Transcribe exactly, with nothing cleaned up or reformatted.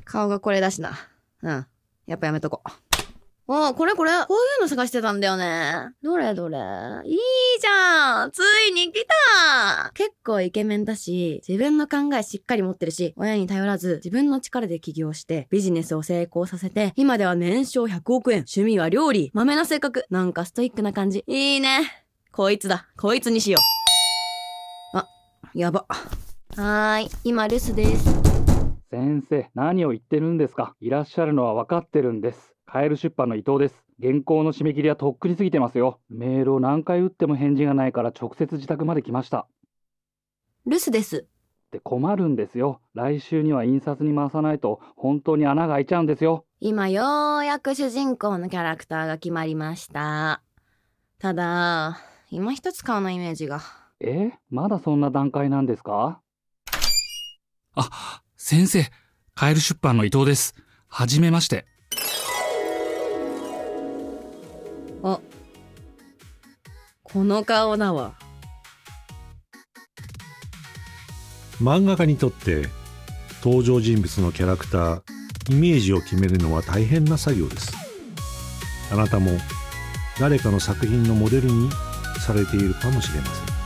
顔がこれだしな。うん。やっぱやめとこう。あ、これこれ。こういうの探してたんだよね。どれどれ。いいじゃん。ついに来た。結構イケメンだし、自分の考えしっかり持ってるし、親に頼らず自分の力で起業してビジネスを成功させて、今では年商ひゃくおくえん。趣味は料理。豆な性格。なんかストイックな感じ。いいね。こいつだ。こいつにしよう。あ、やば。はーい。今留守です。 先生、何を言ってるんですか。いらっしゃるのは分かってるんです。カエル出版の伊藤です。原稿の締め切りはとっくに過ぎてますよ。メールを何回打っても返事がないから直接自宅まで来ました。 留守です。 って困るんですよ。来週には印刷に回さないと本当に穴が開いちゃうんですよ。 今ようやく主人公のキャラクターが決まりました。ただ、今一つ顔のイメージが。 え、まだそんな段階なんですか？ あ、先生、カエル出版の伊藤です。はじめまして。 あ、この顔だわ。 漫画家にとって登場人物のキャラクター、イメージを決めるのは大変な作業です。あなたも誰かの作品のモデルにされているかもしれません。